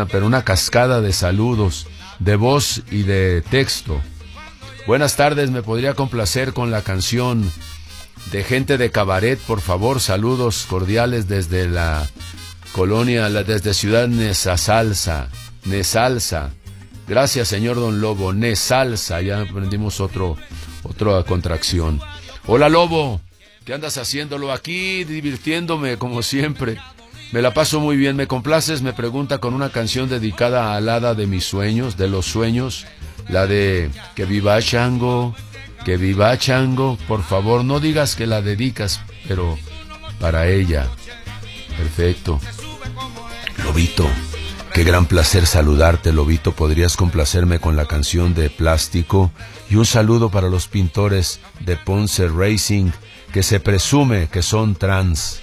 pero una cascada de saludos, de voz y de texto. Buenas tardes, me podría complacer con la canción de Gente de Cabaret, por favor. Saludos cordiales desde la colonia, desde Ciudad Nesalsa. Gracias, señor Don Lobo. Nesalsa, ya aprendimos otra contracción. Hola, Lobo, ¿qué andas haciéndolo aquí? Divirtiéndome, como siempre. Me la paso muy bien. ¿Me complaces? Me pregunta con una canción dedicada al hada de mis sueños, de los sueños, la de Que viva Chango, que viva Chango. Por favor, no digas que la dedicas, pero para ella. Perfecto. Lobito, qué gran placer saludarte, Lobito. ¿Podrías complacerme con la canción de Plástico? Y un saludo para los pintores de Ponce Racing, que se presume que son trans.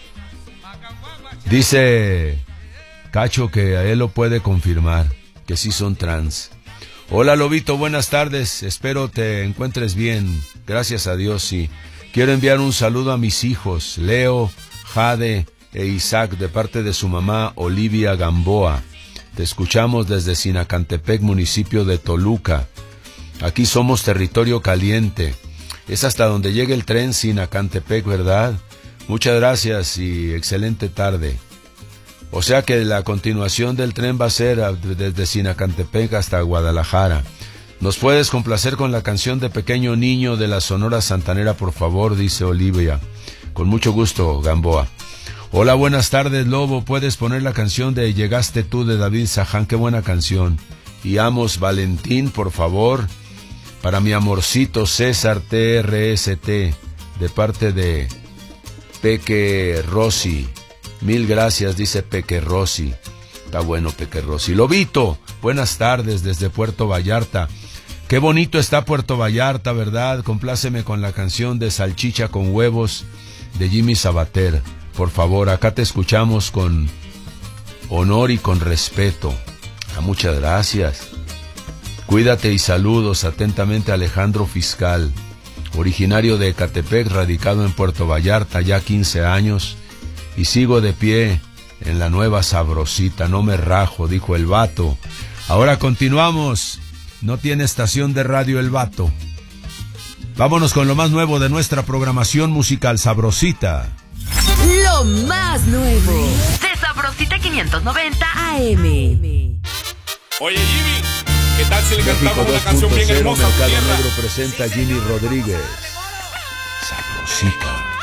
Dice Cacho que a él lo puede confirmar, que sí son trans. Hola, Lobito, buenas tardes, espero te encuentres bien, gracias a Dios, sí. Quiero enviar un saludo a mis hijos, Leo, Jade e Isaac, de parte de su mamá, Olivia Gamboa. Te escuchamos desde Sinacantepec, municipio de Toluca. Aquí somos territorio caliente. Es hasta donde llega el tren Sinacantepec, ¿verdad? Muchas gracias y excelente tarde. O sea que la continuación del tren va a ser desde Sinacantepec hasta Guadalajara. ¿Nos puedes complacer con la canción de Pequeño Niño de la Sonora Santanera, por favor? Dice Olivia. Con mucho gusto, Gamboa. Hola, buenas tardes, Lobo. ¿Puedes poner la canción de Llegaste tú de David Saján? Qué buena canción. Y Amos Valentín, por favor. Para mi amorcito César TRST, de parte de Peque Rossi. Mil gracias, dice Peque Rossi. Está bueno, Peque Rossi. Lobito, buenas tardes desde Puerto Vallarta. Qué bonito está Puerto Vallarta, ¿verdad? Compláceme con la canción de Salchicha con Huevos de Jimmy Sabater. Por favor, acá te escuchamos con honor y con respeto. Muchas gracias. Cuídate y saludos. Atentamente, Alejandro Fiscal. Originario de Ecatepec, radicado en Puerto Vallarta, ya 15 años. Y sigo de pie en la nueva Sabrosita, no me rajo, dijo el vato. Ahora continuamos. No tiene estación de radio el vato. Vámonos con lo más nuevo de nuestra programación musical, Sabrosita. Lo más nuevo de Sabrosita 590 AM. Oye, Jimmy, ¿qué tal si le cantamos una canción bien hermosa a tu Mercado tierra? Negro presenta a Jimmy Rodríguez. Sabrosita.